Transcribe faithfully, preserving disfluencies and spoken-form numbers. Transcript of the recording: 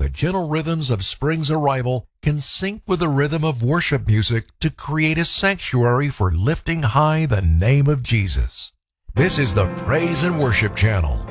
gentle rhythms of spring's arrival can sync with the rhythm of worship music to create a sanctuary for lifting high the name of Jesus. This is the Praise and Worship Channel.